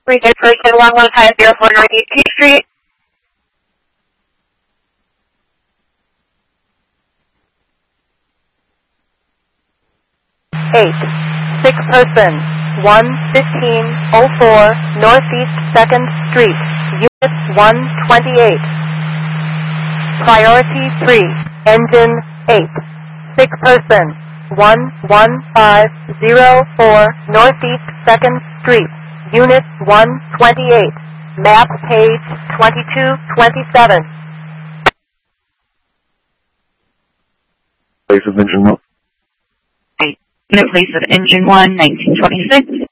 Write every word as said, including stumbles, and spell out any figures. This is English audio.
Retail person one one five zero four Northeast K Street. eight. Sick person, one fifteen oh four Northeast second Street, Unit one twenty-eight. Priority three, Engine eight. Sick person, one one five zero four Northeast second Street, Unit one twenty-eight. Map page twenty-two twenty-seven. Place of engine one. In a place of engine one, nineteen twenty-six.